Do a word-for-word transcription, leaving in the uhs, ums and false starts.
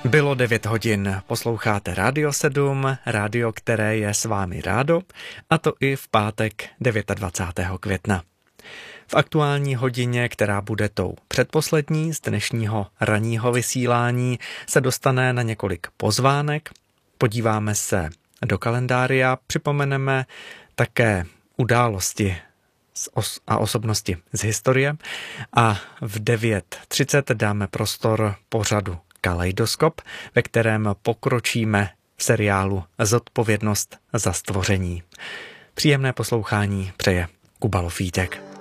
Bylo devět hodin, posloucháte Rádio sedm, rádio, které je s vámi rádo, a to i v pátek dvacátého devátého května. V aktuální hodině, která bude tou předposlední z dnešního ranního vysílání, se dostane na několik pozvánek, podíváme se do kalendária, připomeneme také události a osobnosti z historie a v devět třicet dáme prostor pořadu Kaleidoskop, ve kterém pokročíme v seriálu Zodpovědnost za stvoření. Příjemné poslouchání přeje Kuba Lofítek.